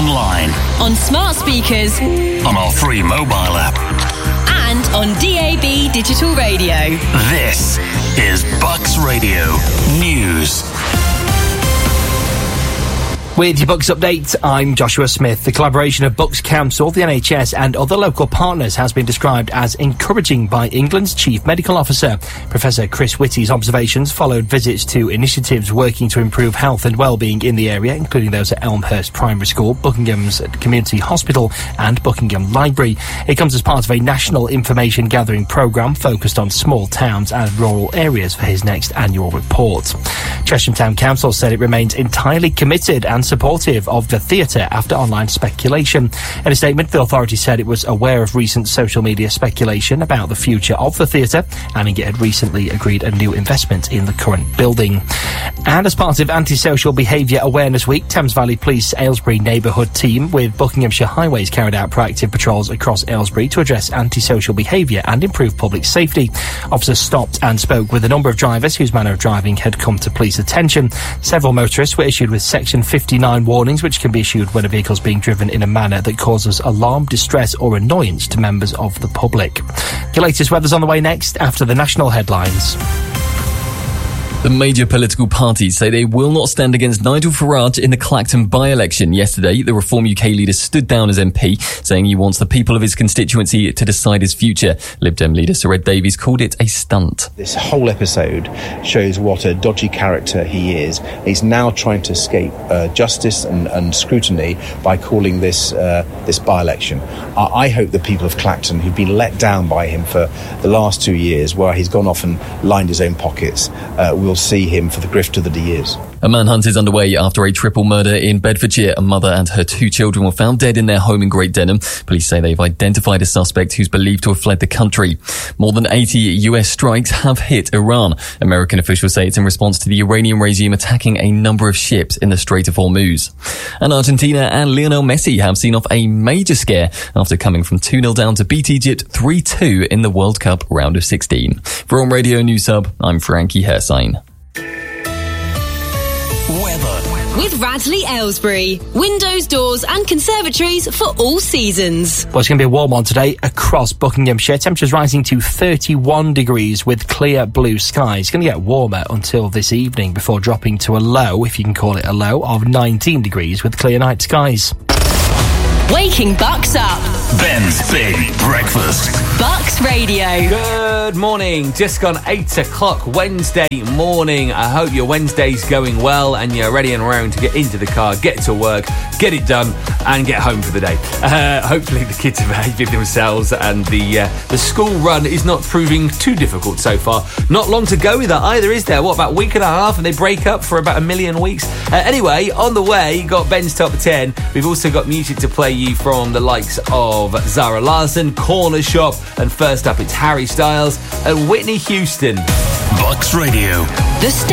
online, on smart speakers, on our free mobile app, and on DAB digital radio. This is Bucks Radio News. With your Bucks update, I'm Joshua Smith. The collaboration of Bucks Council, the NHS and other local partners has been described as encouraging by England's Chief Medical Officer. Professor Chris Whitty's observations followed visits to initiatives working to improve health and well-being in the area, including those at Elmhurst Primary School, Buckingham's Community Hospital and Buckingham Library. It comes as part of a national information gathering programme focused on small towns and rural areas for his next annual report. Chesham Town Council said it remains entirely committed and supportive of the theatre after online speculation. In a statement, the authority said it was aware of recent social media speculation about the future of the theatre, and it had recently agreed a new investment in the current building. And as part of Antisocial Behaviour Awareness Week, Thames Valley Police Aylesbury neighbourhood team with Buckinghamshire Highways carried out proactive patrols across Aylesbury to address antisocial behaviour and improve public safety. Officers stopped and spoke with a number of drivers whose manner of driving had come to police attention. Several motorists were issued with Section 59 warnings, which can be issued when a vehicle is being driven in a manner that causes alarm, distress or annoyance to members of the public. Your latest weather's on the way next after the national headlines. The major political parties say they will not stand against Nigel Farage in the Clacton by-election. Yesterday, the Reform UK leader stood down as MP, saying he wants the people of his constituency to decide his future. Lib Dem leader Sir Ed Davies called it a stunt. This whole episode shows what a dodgy character he is. He's now trying to escape justice and scrutiny by calling this by-election. I hope the people of Clacton, who've been let down by him for the last 2 years, where he's gone off and lined his own pockets, will see him for the grifter that he is. A manhunt is underway after a triple murder in Bedfordshire. A mother and her 2 children were found dead in their home in Great Denham. Police say they've identified a suspect who's believed to have fled the country. More than 80 US strikes have hit Iran. American officials say it's in response to the Iranian regime attacking a number of ships in the Strait of Hormuz. And Argentina and Lionel Messi have seen off a major scare after coming from 2-0 down to beat Egypt 3-2 in the World Cup round of 16. For On Radio News Hub, I'm Frankie Hersign. Weather. With Radley Aylesbury. Windows, doors and conservatories for all seasons. Well, it's going to be a warm one today across Buckinghamshire. Temperatures rising to 31 degrees with clear blue skies. It's going to get warmer until this evening before dropping to a low, if you can call it a low, of 19 degrees with clear night skies. Waking Bucks up. Ben's Big Breakfast. Bucks Radio. Good morning. Just gone 8 o'clock Wednesday morning. I hope your Wednesday's going well and you're ready and around to get into the car, get to work, get it done and get home for the day. Hopefully the kids have behaved themselves and the school run is not proving too difficult so far. Not long to go with that either, is there? What, about a week and a half and they break up for about 1 million weeks? Anyway, on the way, got Ben's Top 10. We've also got music to play you from the likes of Zara Larsson, Corner Shop, and first up it's Harry Styles and Whitney Houston. Bucks Radio. The